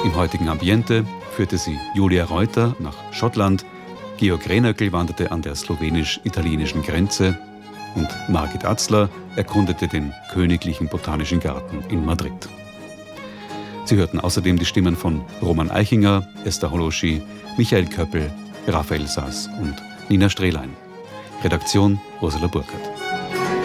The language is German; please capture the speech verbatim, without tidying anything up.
Im heutigen Ambiente führte sie Julia Reuter nach Schottland, Georg Rehnerkel wanderte an der slowenisch-italienischen Grenze und Margit Atzler erkundete den Königlichen Botanischen Garten in Madrid. Sie hörten außerdem die Stimmen von Roman Eichinger, Esther Holoschi, Michael Köppel, Raphael Sass und Nina Strehlein. Redaktion Ursula Burkhardt.